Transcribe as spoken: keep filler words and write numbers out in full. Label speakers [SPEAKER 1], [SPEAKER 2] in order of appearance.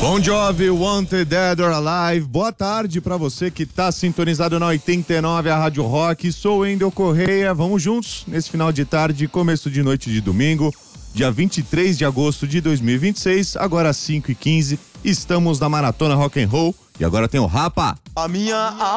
[SPEAKER 1] Bon Jovi, Wanted Dead or Alive. Boa tarde pra você que tá sintonizado na oitenta e nove, a Rádio Rock. Sou o Endel Correia. Vamos juntos nesse final de tarde, começo de noite de domingo, dia vinte e três de agosto de dois mil e vinte e seis, agora às cinco e quinze. Estamos na Maratona Rock and Roll e agora tem o Rapa.
[SPEAKER 2] A minha